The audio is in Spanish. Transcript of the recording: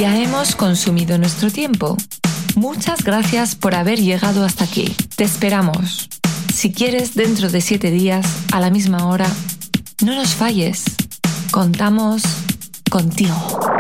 Ya hemos consumido nuestro tiempo. Muchas gracias por haber llegado hasta aquí. Te esperamos. Si quieres, dentro de 7 días, a la misma hora, no nos falles. Contamos contigo.